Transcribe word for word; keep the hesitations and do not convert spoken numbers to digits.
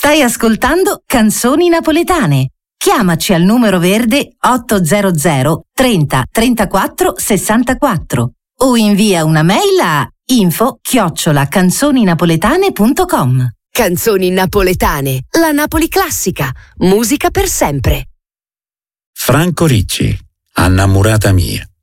Stai ascoltando Canzoni Napoletane. Chiamaci al numero verde ottocento trenta trentaquattro sessantaquattro o invia una mail a info chiocciola canzoninapoletane punto com. Canzoni napoletane, la Napoli classica, musica per sempre. Franco Ricci, Annamurata mia.